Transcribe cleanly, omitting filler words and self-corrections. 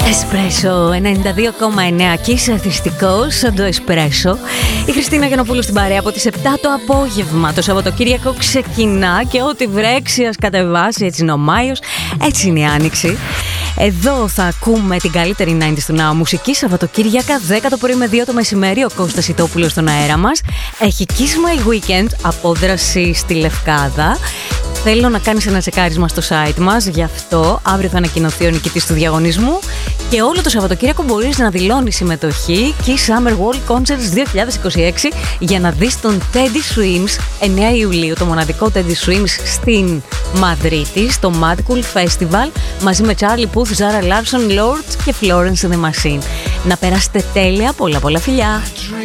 Εσπρέσο 92,9 και είσαι αθιστικός σαν το εσπρέσο. Η Χριστίνα Γιαννοπούλου στην παρέα από τις 7 το απόγευμα. Το Σαββατοκύριακο ξεκινά και ό,τι βρέξει ας κατεβάσει. Έτσι είναι ο Μάιος, έτσι είναι η Άνοιξη. Εδώ θα ακούμε την καλύτερη 90's του Now μουσική Σαββατοκύριακα 10 το πρωί με 2 το μεσημέρι. Ο Κώστας Ιτόπουλος στον αέρα μας. Έχει Kiss My Weekend, απόδραση στη Λευκάδα. Θέλω να κάνεις ένα τσεκάρισμα στο site μας, γι' αυτό αύριο θα ανακοινωθεί ο νικητής του διαγωνισμού και όλο το Σαββατοκύριακο μπορείς να δηλώνεις συμμετοχή Kiss Summer World Concerts 2026 για να δεις τον Teddy Swims 9 Ιουλίου, το μοναδικό Teddy Swims στην Μαδρίτη, στο Mad Cool Festival, μαζί με Charlie Puth, Zara Larsson, Lord και Florence and the Machine. Να περάσετε τέλεια, πολλά φιλιά!